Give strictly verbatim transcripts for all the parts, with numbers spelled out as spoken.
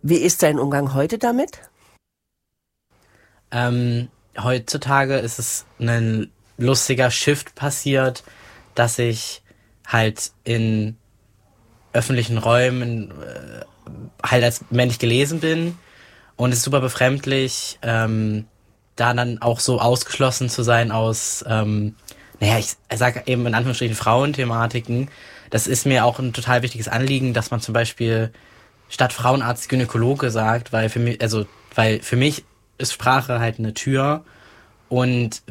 Wie ist dein Umgang heute damit? Ähm, heutzutage ist es ein lustiger Shift passiert, dass ich halt in öffentlichen Räumen äh, halt als männlich gelesen bin und es ist super befremdlich, ähm, da dann auch so ausgeschlossen zu sein aus, ähm, naja, ich sag eben in Anführungsstrichen Frauenthematiken. Das ist mir auch ein total wichtiges Anliegen, dass man zum Beispiel statt Frauenarzt Gynäkologe sagt, weil für mich, also, weil für mich ist Sprache halt eine Tür und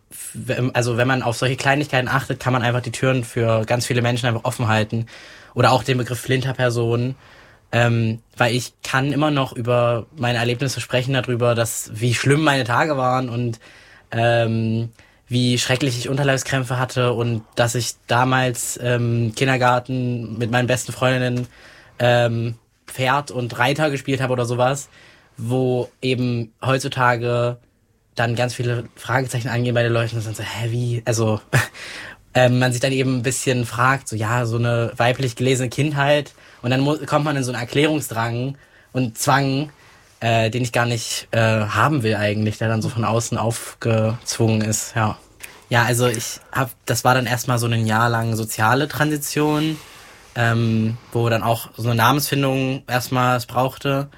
w- also wenn man auf solche Kleinigkeiten achtet, kann man einfach die Türen für ganz viele Menschen einfach offen halten. Oder auch den Begriff Flinterperson, ähm, weil ich kann immer noch über meine Erlebnisse sprechen darüber, dass wie schlimm meine Tage waren und ähm, wie schrecklich ich Unterleibskrämpfe hatte und dass ich damals ähm, Kindergarten mit meinen besten Freundinnen ähm, Pferd und Reiter gespielt habe oder sowas, wo eben heutzutage dann ganz viele Fragezeichen angehen bei den Leuten und sind so, hä, wie? Also ähm, man sich dann eben ein bisschen fragt, so ja, so eine weiblich gelesene Kindheit und dann mu- kommt man in so einen Erklärungsdrang und Zwang, äh, den ich gar nicht äh, haben will eigentlich, der dann so von außen aufgezwungen ist, ja. Ja, also ich hab, das war dann erstmal so ein Jahr lang soziale Transition, ähm, wo dann auch so eine Namensfindung erstmal es brauchte.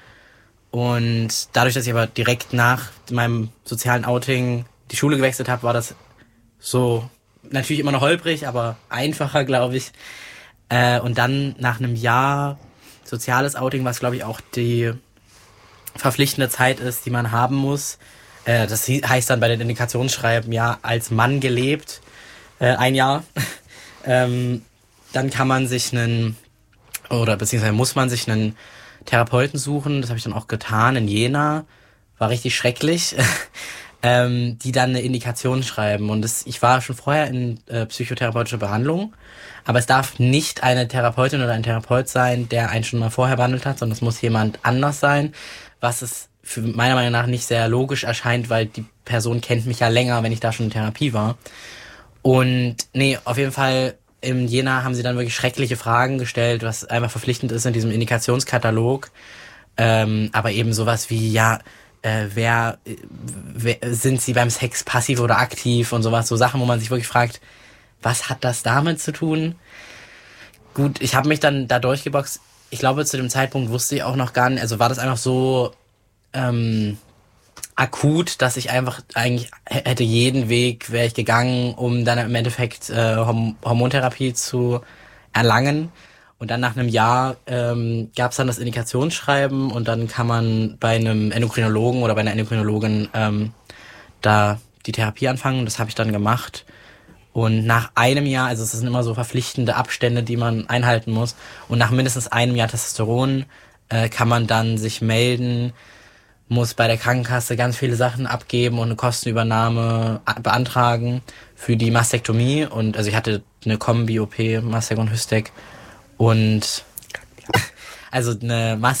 Und dadurch, dass ich aber direkt nach meinem sozialen Outing die Schule gewechselt habe, war das so natürlich immer noch holprig, aber einfacher, glaube ich. Äh, und dann nach einem Jahr soziales Outing, was glaube ich auch die verpflichtende Zeit ist, die man haben muss. Äh, das hie- heißt dann bei den Indikationsschreiben ja als Mann gelebt, äh, ein Jahr. ähm, Dann kann man sich einen, oder beziehungsweise muss man sich einen Therapeuten suchen. Das habe ich dann auch getan in Jena. War richtig schrecklich. ähm, die dann eine Indikation schreiben. Und das, ich war schon vorher in äh, psychotherapeutischer Behandlung, aber es darf nicht eine Therapeutin oder ein Therapeut sein, der einen schon mal vorher behandelt hat, sondern es muss jemand anders sein, was es für meiner Meinung nach nicht sehr logisch erscheint, weil die Person kennt mich ja länger, wenn ich da schon in Therapie war. Und nee, auf jeden Fall in Jena haben sie dann wirklich schreckliche Fragen gestellt, was einfach verpflichtend ist in diesem Indikationskatalog. Ähm, aber eben sowas wie, ja, äh, wer, äh, wer, sind sie beim Sex passiv oder aktiv und sowas, so Sachen, wo man sich wirklich fragt, was hat das damit zu tun? Gut, ich habe mich dann da durchgeboxt. Ich glaube, zu dem Zeitpunkt wusste ich auch noch gar nicht, also war das einfach so ähm, akut, dass ich einfach eigentlich h- hätte jeden Weg wäre ich gegangen, um dann im Endeffekt äh, Horm Hormontherapie zu erlangen. Und dann nach einem Jahr ähm, gab es dann das Indikationsschreiben und dann kann man bei einem Endokrinologen oder bei einer Endokrinologin ähm, da die Therapie anfangen. Das habe ich dann gemacht. Und nach einem Jahr, also es sind immer so verpflichtende Abstände, die man einhalten muss. Und nach mindestens einem Jahr Testosteron äh, kann man dann sich melden, muss bei der Krankenkasse ganz viele Sachen abgeben und eine Kostenübernahme a- beantragen für die Mastektomie. Und also ich hatte eine Kombi-O P, Mastek und Hystek. Und also eine